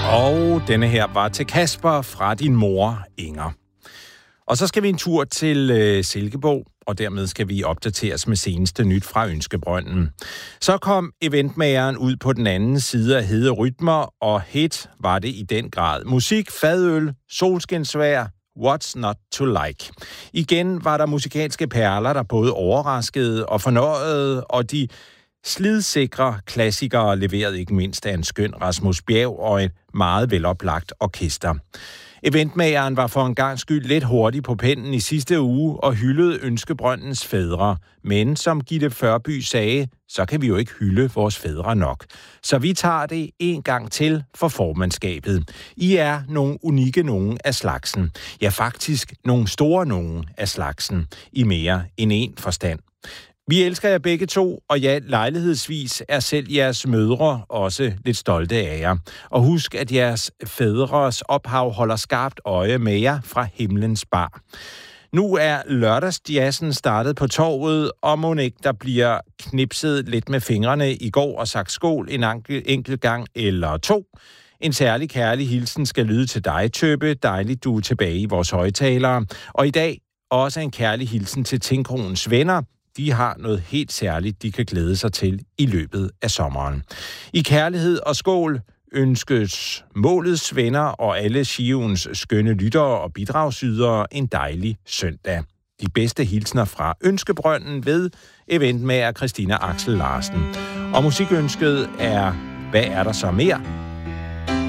Og denne her var til Kasper fra din mor, Inger. Og så skal vi en tur til Silkeborg, og dermed skal vi opdateres med seneste nyt fra Ønskebrønden. Så kom eventmageren ud på den anden side af hede rytmer, og hit var det i den grad. Musik, fadøl, solskinsvejr, what's not to like. Igen var der musikalske perler, der både overraskede og fornøjede, og de slidsikre klassikere leveret ikke mindst af en skøn Rasmus Bjerg og et meget veloplagt orkester. Eventmageren var for en gang skyld lidt hurtig på pennen i sidste uge og hyldede Ønskebrøndens fædre. Men som Gitte Førby sagde, så kan vi jo ikke hylde vores fædre nok. Så vi tager det en gang til for formandskabet. I er nogle unikke nogen af slagsen. Ja, faktisk nogle store nogen af slagsen. I mere end en forstand. Vi elsker jer begge to, og ja, lejlighedsvis er selv jeres mødre også lidt stolte af jer. Og husk, at jeres fædres ophav holder skarpt øje med jer fra himlens bar. Nu er lørdagsjazzen startet på torvet, og mon ikke der bliver knipset lidt med fingrene i går og sagt skål en enkelt gang eller to. En særlig kærlig hilsen skal lyde til dig, Tøbe. Dejligt, du er tilbage i vores højtalere. Og i dag også en kærlig hilsen til Tinkronens venner. De har noget helt særligt, de kan glæde sig til i løbet af sommeren. I kærlighed og skål ønskes målets venner og alle Shivens skønne lyttere og bidragsydere en dejlig søndag. De bedste hilsner fra Ønskebrønden ved eventmager Christina Axel Larsen. Og musikønsket er Hvad er der så mere?